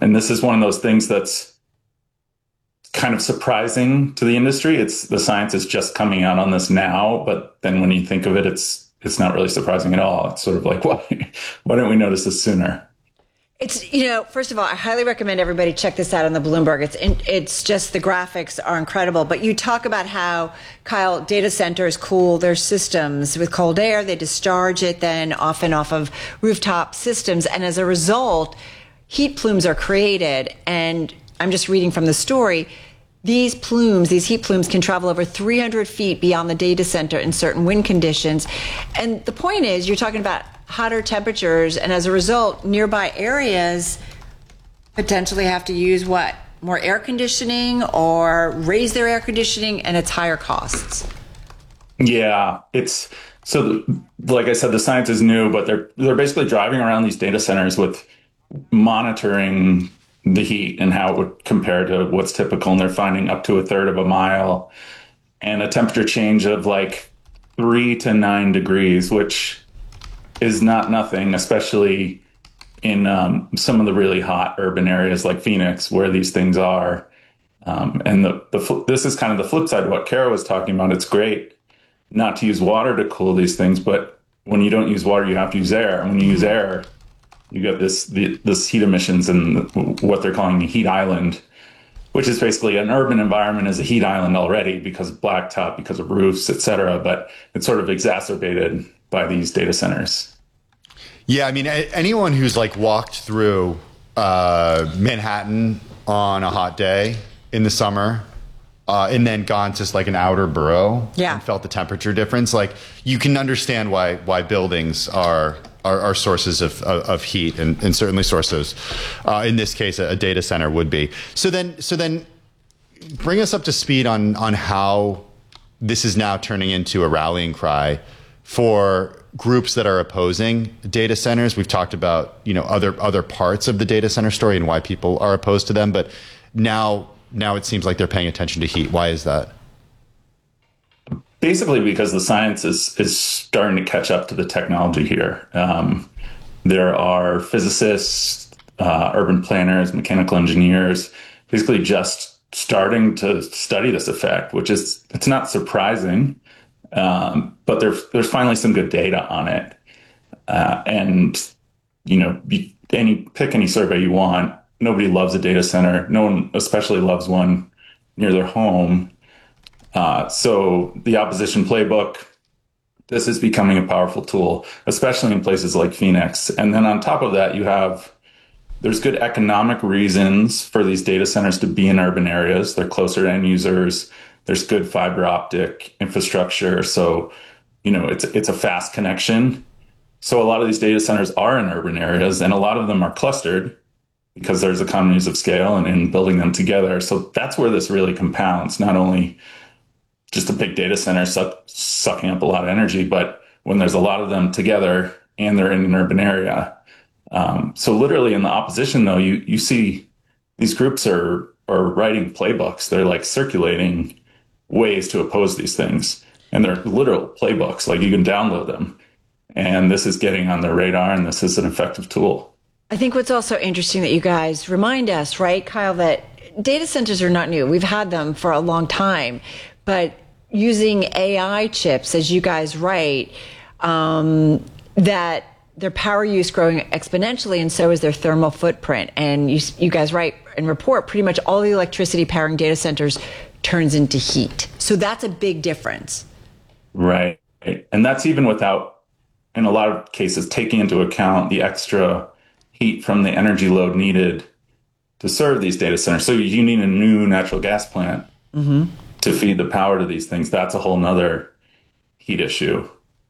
And this is one of those things that's kind of surprising to the industry. It's the science is just coming out on this now, but then when you think of it, it's not really surprising at all. It's sort of like, why didn't we notice this sooner? It's, first of all, I highly recommend everybody check this out on the Bloomberg. It's just the graphics are incredible. But you talk about how, Kyle, data centers cool their systems with cold air. They discharge it then often off of rooftop systems. And as a result, heat plumes are created. And I'm just reading from the story. These heat plumes can travel over 300 feet beyond the data center in certain wind conditions. And the point is, you're talking about hotter temperatures, and as a result, nearby areas potentially have to use more air conditioning or raise their air conditioning, and it's higher costs. Yeah, like I said, the science is new, but they're basically driving around these data centers with monitoring the heat and how it would compare to what's typical, and they're finding up to a third of a mile and a temperature change of like 3 to 9 degrees, which is not nothing, especially in some of the really hot urban areas like Phoenix, where these things are. And this is kind of the flip side of what Kara was talking about. It's great not to use water to cool these things, but when you don't use water, you have to use air. And when you use air, you get this heat emissions and what they're calling a heat island, which is basically an urban environment is a heat island already because of blacktop, because of roofs, et cetera. But it's sort of exacerbated by these data centers. Yeah, I mean, anyone who's like walked through Manhattan on a hot day in the summer and then gone to like an outer borough and felt the temperature difference, like you can understand why buildings are sources of heat and certainly sources. In this case, a data center would be. So then bring us up to speed on how this is now turning into a rallying cry for groups that are opposing data centers. We've talked about, other parts of the data center story and why people are opposed to them, but now it seems like they're paying attention to heat. Why is that? Basically because the science is starting to catch up to the technology here. There are physicists, urban planners, mechanical engineers, basically just starting to study this effect, it's not surprising. But there's finally some good data on it. And, pick any survey you want. Nobody loves a data center. No one especially loves one near their home. So the opposition playbook, this is becoming a powerful tool, especially in places like Phoenix. And then on top of that, there's good economic reasons for these data centers to be in urban areas. They're closer to end users. There's good fiber optic infrastructure. So, it's a fast connection. So a lot of these data centers are in urban areas, and a lot of them are clustered because there's economies of scale in building them together. So that's where this really compounds, not only just a big data center sucking up a lot of energy, but when there's a lot of them together and they're in an urban area. So literally in the opposition, though, you see these groups are writing playbooks. They're like circulating ways to oppose these things. And they're literal playbooks, like you can download them. And this is getting on their radar, and this is an effective tool. I think what's also interesting that you guys remind us, right, Kyle, that data centers are not new. We've had them for a long time. But using AI chips, as you guys write, that their power use growing exponentially, and so is their thermal footprint. And you guys write and report pretty much all the electricity powering data centers turns into heat. So that's a big difference. Right. And that's even without, in a lot of cases, taking into account the extra heat from the energy load needed to serve these data centers. So you need a new natural gas plant to feed the power to these things. That's a whole nother heat issue.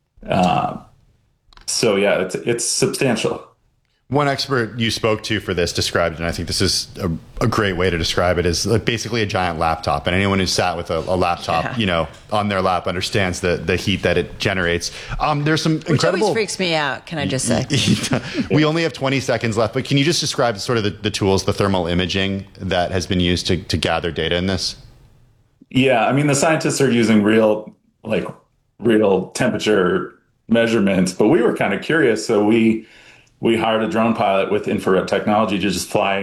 So yeah, it's substantial. One expert you spoke to for this described, and I think this is a great way to describe it, is like basically a giant laptop. And anyone who's sat with a laptop, on their lap understands the heat that it generates. There's some incredible... Which always freaks me out, can I just say? We only have 20 seconds left, but can you just describe sort of the tools, the thermal imaging that has been used to gather data in this? Yeah, I mean, the scientists are using real temperature measurements, but we were kind of curious, so we hired a drone pilot with infrared technology to just fly